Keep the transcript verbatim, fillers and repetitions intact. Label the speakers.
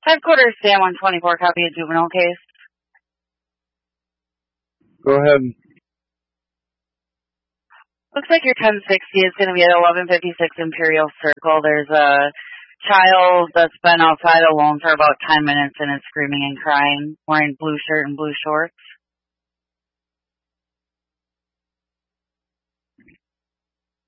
Speaker 1: Headquarters, Sam one twenty-four, copy of juvenile case.
Speaker 2: Go ahead.
Speaker 1: Looks like your ten sixty is going to be at eleven fifty-six Imperial Circle. There's a child that's been outside alone for about ten minutes and is screaming and crying, wearing blue shirt and blue shorts.